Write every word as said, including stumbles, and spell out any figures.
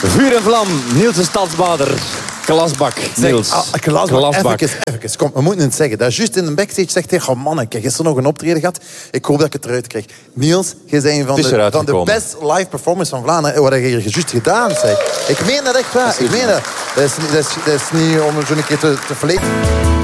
Vuur en vlam, Niels de Stadsbader. Klasbak, Niels. Zeg, ah, Klasbak, Klasbak. Even, even, kom, we moeten het zeggen. Dat is juist in de backstage zegt hij, oh man, ik heb gisteren nog een optreden gehad. Ik hoop dat ik het eruit krijg. Niels, je bent een van de, van de best live performers van Vlaanderen. Wat heb je hier juist gedaan, zeg. Ik meen dat echt waar. Ik meen dat. Dat is, dat is, dat is niet om zo'n keer te, te verleden.